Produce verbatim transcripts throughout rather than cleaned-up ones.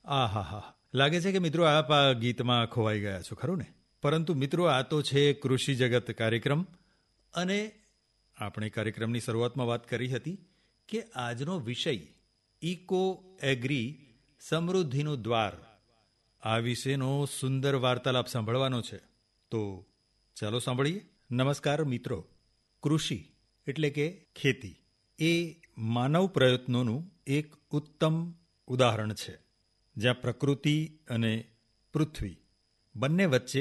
આ હા હા લાગે છે કે મિત્રો આપ આ ગીતમાં ખોવાઈ ગયા છો ખરું ને. પરંતુ મિત્રો આ તો છે કૃષિ જગત કાર્યક્રમ અને આપણે કાર્યક્રમની શરૂઆતમાં વાત કરી હતી કે આજનો વિષય ઇકો એગ્રી સમૃદ્ધિનું દ્વાર આ વિશેનો સુંદર વાર્તાલાપ સાંભળવાનો છે. તો ચાલો સાંભળીએ. નમસ્કાર મિત્રો. કૃષિ એટલે કે ખેતી એ માનવ પ્રયત્નોનું એક ઉત્તમ ઉદાહરણ છે, જ્યાં પ્રકૃતિ અને પૃથ્વી બંને વચ્ચે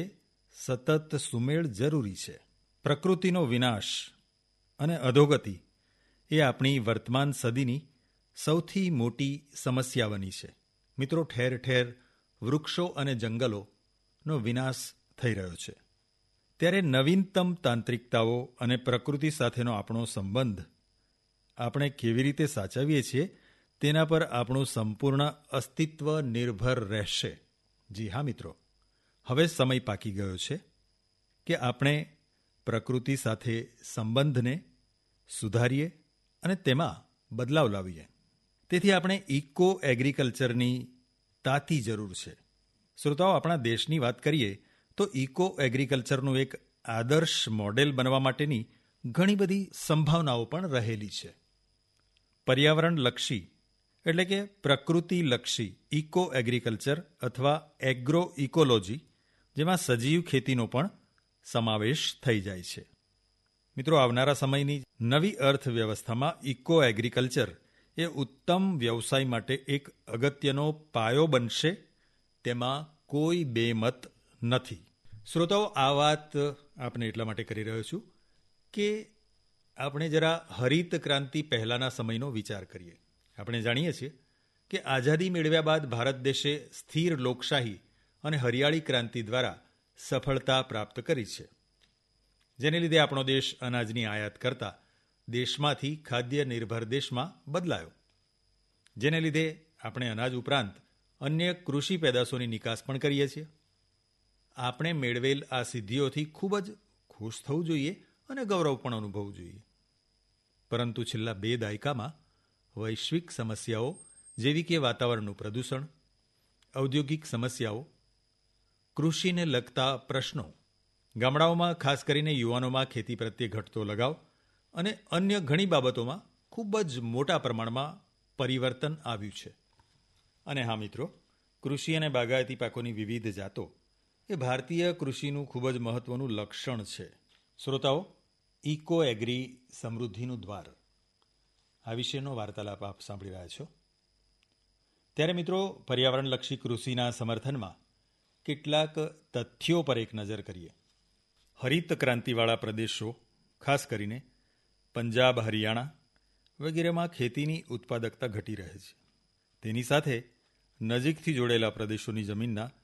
સતત સુમેળ જરૂરી છે. પ્રકૃતિનો વિનાશ અને અધોગતિ એ આપણી વર્તમાન સદીની સૌથી મોટી સમસ્યા બની છે. મિત્રો, ઠેર ઠેર વૃક્ષો અને જંગલોનો વિનાશ થઈ રહ્યો છે. ત્યારે નવીનતમ તાંત્રિકતાઓ અને પ્રકૃતિ સાથેનો આપણો સંબંધ આપણે કેવી રીતે સાચવીએ છીએ તેના પર આપણું સંપૂર્ણ અસ્તિત્વ નિર્ભર રહેશે. જી હા મિત્રો, હવે સમય પાકી ગયો છે કે આપણે પ્રકૃતિ સાથે સંબંધને સુધારીએ અને તેમાં બદલાવ લાવીએ. તેથી આપણે ઇકો એગ્રીકલ્ચરની તાતી જરૂર છે. શ્રોતાઓ, આપણા દેશની વાત કરીએ તો ઇકો એગ્રીકલ્ચરનું એક આદર્શ મોડેલ બનવા માટેની ઘણી બધી સંભાવનાઓ પણ રહેલી છે. પર્યાવરણલક્ષી એટલે કે પ્રકૃતિલક્ષી ઇકો એગ્રીકલ્ચર અથવા એગ્રો ઇકોલોજી, જેમાં સજીવ ખેતીનો પણ સમાવેશ થઈ જાય છે. મિત્રો, આવનારા સમયની નવી અર્થવ્યવસ્થામાં ઇકો એગ્રીકલ્ચર એ ઉત્તમ વ્યવસાય માટે એક અગત્યનો પાયો બનશે, તેમાં કોઈ બેમત નથી. શ્રોતાઓ, આ વાત આપણે એટલા માટે કરી રહ્યો છું કે આપણે જરા હરિત ક્રાંતિ પહેલાના સમયનો વિચાર કરીએ. આપણે જાણીએ છીએ કે આઝાદી મેળવ્યા બાદ ભારત દેશે સ્થિર લોકશાહી અને હરિયાળી ક્રાંતિ દ્વારા સફળતા પ્રાપ્ત કરી છે, જેને લીધે આપણો દેશ અનાજની આયાત કરતા દેશમાંથી ખાદ્ય નિર્ભર દેશમાં બદલાયો, જેને લીધે આપણે અનાજ ઉપરાંત અન્ય કૃષિ પેદાશોની નિકાસ પણ કરીએ છીએ. આપણે મેળવેલ આ સિદ્ધિઓથી ખૂબ જ ખુશ થવું જોઈએ અને ગૌરવ પણ અનુભવવું જોઈએ. પરંતુ છેલ્લા બે દાયકામાં વૈશ્વિક સમસ્યાઓ જેવી કે વાતાવરણનું પ્રદૂષણ, ઔદ્યોગિક સમસ્યાઓ, કૃષિને લગતા પ્રશ્નો, ગામડાઓમાં ખાસ કરીને યુવાનોમાં ખેતી પ્રત્યે ઘટતો લગાવ અને અન્ય ઘણી બાબતોમાં ખૂબ જ મોટા પ્રમાણમાં પરિવર્તન આવ્યું છે. અને હા મિત્રો, કૃષિ અને બાગાયતી પાકોની વિવિધ જાતો એ ભારતીય કૃષિનું ખૂબ જ મહત્વનું લક્ષણ છે. શ્રોતાઓ, ઇકો એગ્રી સમૃદ્ધિનું દ્વાર આ વિશેનો વાર્તાલાપ આપ સાંભળી રહ્યા છો. ત્યારે મિત્રો, પર્યાવરણલક્ષી કૃષિના સમર્થનમાં કેટલાક તથ્યો પર એક નજર કરીએ. હરિત ક્રાંતિવાળા પ્રદેશો, ખાસ કરીને પંજાબ, હરિયાણા વગેરેમાં ખેતીની ઉત્પાદકતા ઘટી રહે છે. તેની સાથે નજીકથી જોડેલા પ્રદેશોની જમીનના